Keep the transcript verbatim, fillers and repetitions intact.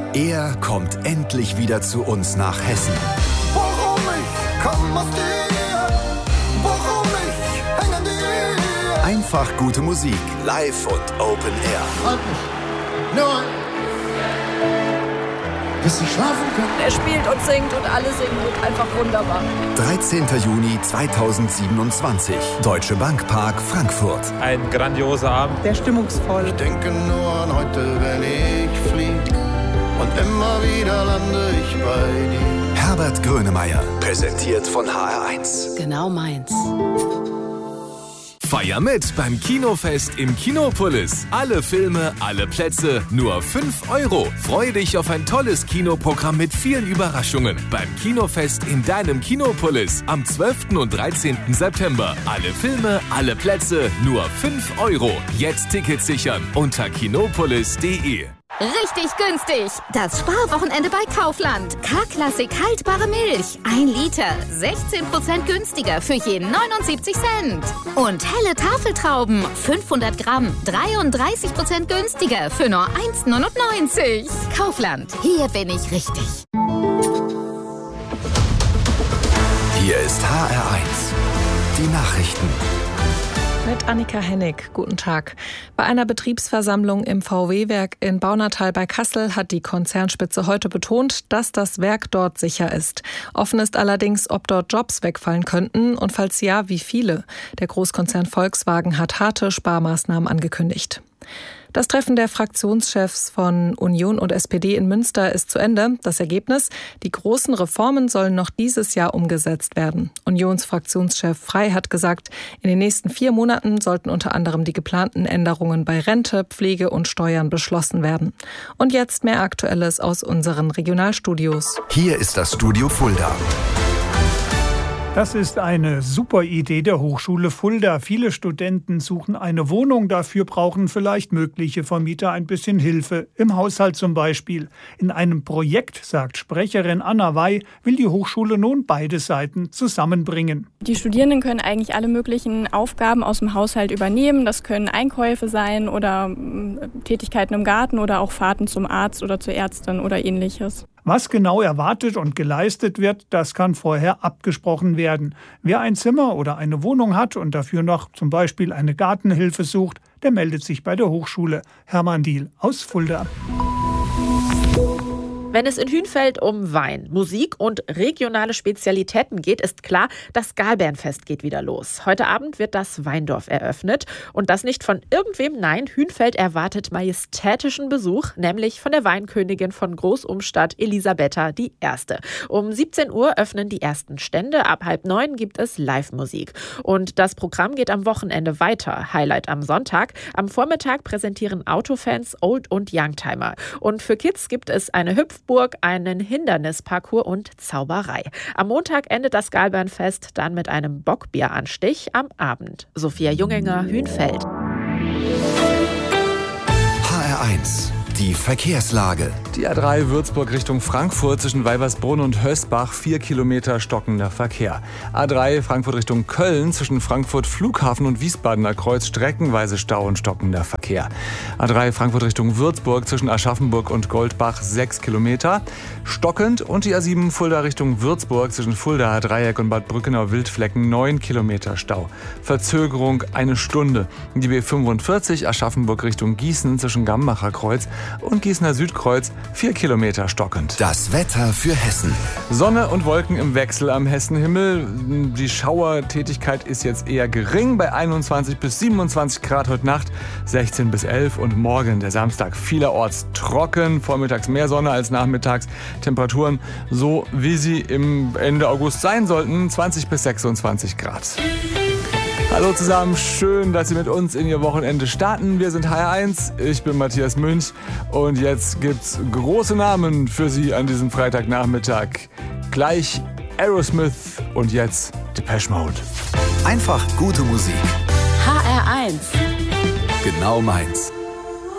Er kommt endlich wieder zu uns nach Hessen. Warum ich komm aus dir, warum ich häng an dir. Einfach gute Musik, live und Open Air. Halt mich, nur bis ich schlafen kann. Er spielt und singt und alle singen und einfach wunderbar. dreizehnter Juni zweitausendsiebenundzwanzig, Deutsche Bank Park, Frankfurt. Ein grandioser Abend. Sehr stimmungsvoll. Ich denke nur an heute, wenn ich flieg. Und immer wieder lande ich bei dir. Herbert Grönemeyer, präsentiert von H R eins. Genau meins. Feier mit beim Kinofest im Kinopolis. Alle Filme, alle Plätze, nur fünf Euro. Freu dich auf ein tolles Kinoprogramm mit vielen Überraschungen. Beim Kinofest in deinem Kinopolis am zwölften und dreizehnten September. Alle Filme, alle Plätze, nur fünf Euro. Jetzt Tickets sichern unter kinopolis punkt de. Richtig günstig. Das Sparwochenende bei Kaufland. K-Klassik haltbare Milch. Ein Liter. sechzehn Prozent günstiger für jeden neunundsiebzig Cent. Und helle Tafeltrauben. fünfhundert Gramm. dreiunddreißig Prozent günstiger für nur eins neunundneunzig. Kaufland. Hier bin ich richtig. Hier ist H R eins. Die Nachrichten. Mit Annika Hennig. Guten Tag. Bei einer Betriebsversammlung im V W-Werk in Baunatal bei Kassel hat die Konzernspitze heute betont, dass das Werk dort sicher ist. Offen ist allerdings, ob dort Jobs wegfallen könnten und falls ja, wie viele. Der Großkonzern Volkswagen hat harte Sparmaßnahmen angekündigt. Das Treffen der Fraktionschefs von Union und S P D in Münster ist zu Ende. Das Ergebnis? Die großen Reformen sollen noch dieses Jahr umgesetzt werden. Unionsfraktionschef Frey hat gesagt, in den nächsten vier Monaten sollten unter anderem die geplanten Änderungen bei Rente, Pflege und Steuern beschlossen werden. Und jetzt mehr Aktuelles aus unseren Regionalstudios. Hier ist das Studio Fulda. Das ist eine super Idee der Hochschule Fulda. Viele Studenten suchen eine Wohnung. Dafür brauchen vielleicht mögliche Vermieter ein bisschen Hilfe. Im Haushalt zum Beispiel. In einem Projekt, sagt Sprecherin Anna Wey, will die Hochschule nun beide Seiten zusammenbringen. Die Studierenden können eigentlich alle möglichen Aufgaben aus dem Haushalt übernehmen. Das können Einkäufe sein oder Tätigkeiten im Garten oder auch Fahrten zum Arzt oder zur Ärztin oder ähnliches. Was genau erwartet und geleistet wird, das kann vorher abgesprochen werden. Wer ein Zimmer oder eine Wohnung hat und dafür noch zum Beispiel eine Gartenhilfe sucht, der meldet sich bei der Hochschule. Hermann Diehl aus Fulda. Wenn es in Hünfeld um Wein, Musik und regionale Spezialitäten geht, ist klar, das Galbernfest geht wieder los. Heute Abend wird das Weindorf eröffnet. Und das nicht von irgendwem, nein, Hünfeld erwartet majestätischen Besuch, nämlich von der Weinkönigin von Großumstadt, Elisabetta die Erste. Um siebzehn Uhr öffnen die ersten Stände, ab halb neun gibt es Live-Musik. Und das Programm geht am Wochenende weiter. Highlight am Sonntag. Am Vormittag präsentieren Autofans Old- und Youngtimer. Und für Kids gibt es eine Hüpf Burg, einen Hindernisparcours und Zauberei. Am Montag endet das Galbernfest dann mit einem Bockbieranstich am Abend. Sophia Junginger, Hünfeld. H R eins. Die Verkehrslage. Die A drei Würzburg Richtung Frankfurt zwischen Weibersbrunn und Hösbach, vier Kilometer stockender Verkehr. A drei Frankfurt Richtung Köln zwischen Frankfurt Flughafen und Wiesbadener Kreuz streckenweise Stau und stockender Verkehr. A drei Frankfurt Richtung Würzburg zwischen Aschaffenburg und Goldbach, sechs Kilometer stockend. Und die A sieben Fulda Richtung Würzburg zwischen Fulda, Dreieck und Bad Brückenau Wildflecken, neun Kilometer Stau. Verzögerung eine Stunde. Die B fünfundvierzig Aschaffenburg Richtung Gießen zwischen Gambacher Kreuz und Gießener Südkreuz, vier Kilometer stockend. Das Wetter für Hessen. Sonne und Wolken im Wechsel am Hessenhimmel. Die Schauertätigkeit ist jetzt eher gering bei einundzwanzig bis siebenundzwanzig Grad heute Nacht, sechzehn bis elf und morgen der Samstag vielerorts trocken, vormittags mehr Sonne als nachmittags. Temperaturen so wie sie im Ende August sein sollten, zwanzig bis sechsundzwanzig Grad. Hallo zusammen, schön, dass Sie mit uns in Ihr Wochenende starten. Wir sind H R eins, ich bin Matthias Münch und jetzt gibt's große Namen für Sie an diesem Freitagnachmittag. Gleich Aerosmith und jetzt Depeche Mode. Einfach gute Musik. H R eins. Genau meins.